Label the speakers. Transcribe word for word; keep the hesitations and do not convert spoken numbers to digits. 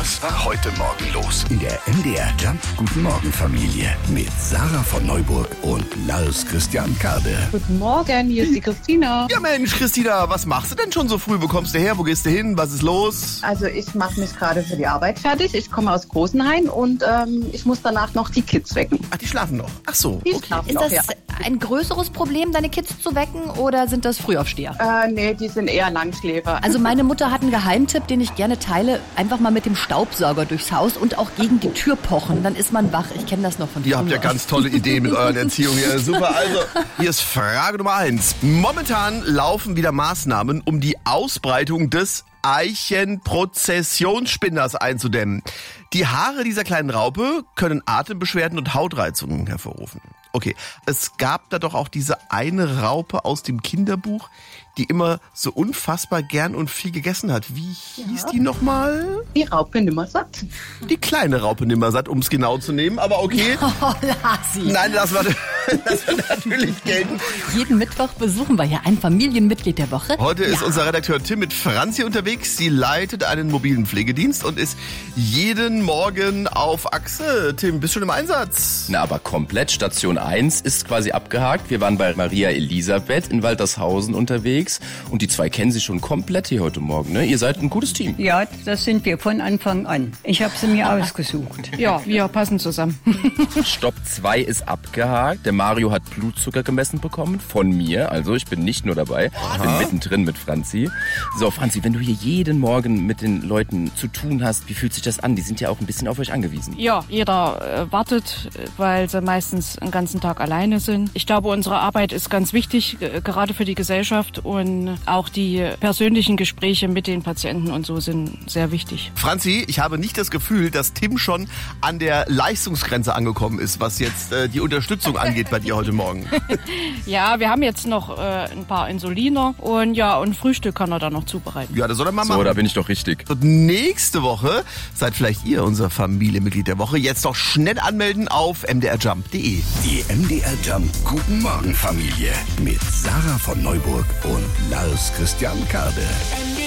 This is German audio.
Speaker 1: Was war heute Morgen los? In der M D R Jump Guten Morgen Familie mit Sarah von Neuburg und Lars Christian Kade.
Speaker 2: Guten Morgen, hier ist die Christina.
Speaker 3: Ja Mensch, Christina, was machst du denn schon so früh? Wo kommst du her? Wo gehst du hin? Was ist los?
Speaker 2: Also ich mache mich gerade für die Arbeit fertig. Ich komme aus Großenhain und ähm, ich muss danach noch die Kids wecken.
Speaker 3: Ach, die schlafen noch. Ach so.
Speaker 2: Die
Speaker 3: Okay.
Speaker 2: schlafen
Speaker 4: Ist
Speaker 2: noch,
Speaker 4: das
Speaker 2: ja.
Speaker 4: ein größeres Problem, deine Kids zu wecken, oder sind das Frühaufsteher?
Speaker 2: Äh, nee, die sind eher Langschläfer.
Speaker 4: Also meine Mutter hat einen Geheimtipp, den ich gerne teile. Einfach mal mit dem Staubsauger durchs Haus und auch gegen die Tür pochen. Dann ist man wach. Ich kenne das noch von
Speaker 3: Ihr
Speaker 4: früher.
Speaker 3: habt ja ganz tolle Ideen mit euren Erziehungen. Ja, super. Also, hier ist Frage Nummer eins. Momentan laufen wieder Maßnahmen, um die Ausbreitung des Eichenprozessionsspinners einzudämmen. Die Haare dieser kleinen Raupe können Atembeschwerden und Hautreizungen hervorrufen. Okay, es gab da doch auch diese eine Raupe aus dem Kinderbuch, die immer so unfassbar gern und viel gegessen hat. Wie hieß die nochmal?
Speaker 2: Die Raupe nimmersatt.
Speaker 3: Die kleine Raupe nimmersatt, um es genau zu nehmen, aber okay.
Speaker 4: Oh, Lassi.
Speaker 3: Nein, das war, das war natürlich gelten.
Speaker 4: Jeden Mittwoch besuchen wir hier ein Familienmitglied der Woche.
Speaker 3: Heute ist
Speaker 4: Ja.
Speaker 3: unser Redakteur Tim mit Franzi unterwegs. Sie leitet einen mobilen Pflegedienst und ist jeden Morgen auf Achse. Tim, bist schon im Einsatz?
Speaker 5: Na, aber komplett. Station eins ist quasi abgehakt. Wir waren bei Maria Elisabeth in Waltershausen unterwegs. Und die zwei kennen sich schon komplett hier heute Morgen, ne? Ihr seid ein gutes Team.
Speaker 6: Ja, das sind wir von Anfang an. Ich habe sie mir ausgesucht.
Speaker 7: Ja, wir passen zusammen.
Speaker 5: Stopp zwei ist abgehakt. Der Mario hat Blutzucker gemessen bekommen von mir. Also ich bin nicht nur dabei. Ich bin mittendrin mit Franzi. So, Franzi, wenn du hier jeden Morgen mit den Leuten zu tun hast, wie fühlt sich das an? Die sind ja auch ein bisschen auf euch angewiesen.
Speaker 7: Ja, jeder äh, wartet, weil sie meistens einen ganzen Tag alleine sind. Ich glaube, unsere Arbeit ist ganz wichtig, äh, gerade für die Gesellschaft. Und auch die persönlichen Gespräche mit den Patienten und so sind sehr wichtig.
Speaker 3: Franzi, ich habe nicht das Gefühl, dass Tim schon an der Leistungsgrenze angekommen ist, was jetzt äh, die Unterstützung angeht bei dir heute Morgen.
Speaker 7: Ja, wir haben jetzt noch äh, ein paar Insuliner und ja, und Frühstück kann er dann noch zubereiten.
Speaker 3: Ja, das soll er mal
Speaker 5: So,
Speaker 3: machen.
Speaker 5: da bin ich doch richtig.
Speaker 3: Und nächste Woche seid vielleicht ihr unser Familienmitglied der Woche. Jetzt doch schnell anmelden auf m d r jump punkt d e.
Speaker 1: Die M D R Jump Guten Morgen Familie mit Sarah von Neuburg und Lars Christian Kade.
Speaker 8: M D